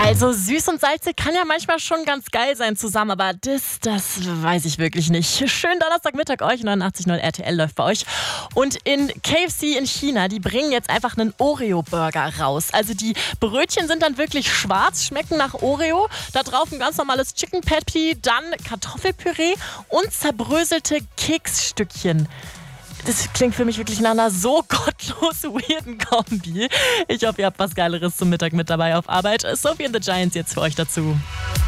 Also süß und salzig kann ja manchmal schon ganz geil sein zusammen, aber das weiß ich wirklich nicht. Schönen Donnerstagmittag euch, 89.0 RTL läuft bei euch. Und in KFC in China, die bringen jetzt einfach einen Oreo-Burger raus. Also die Brötchen sind dann wirklich schwarz, schmecken nach Oreo. Da drauf ein ganz normales Chicken Patty, dann Kartoffelpüree und zerbröselte Keksstückchen. Das klingt für mich wirklich nach einer so gottlos weirden Kombi. Ich hoffe, ihr habt was Geileres zum Mittag mit dabei auf Arbeit. Sophie and the Giants jetzt für euch dazu.